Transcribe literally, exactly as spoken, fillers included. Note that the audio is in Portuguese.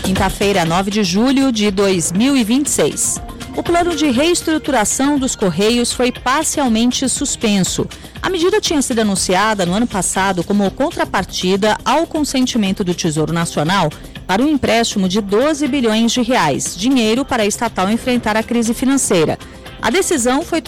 quinta-feira, nove de julho de dois mil e vinte e seis. O plano de reestruturação dos Correios foi parcialmente suspenso. A medida tinha sido anunciada no ano passado como contrapartida ao consentimento do Tesouro Nacional para um empréstimo de doze bilhões de reais, dinheiro para a estatal enfrentar a crise financeira. A decisão foi